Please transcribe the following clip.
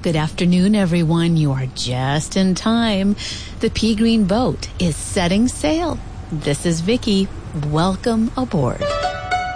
Good afternoon, everyone. You are just in time. The Pea Green boat is setting sail. This is Vicky. Welcome aboard.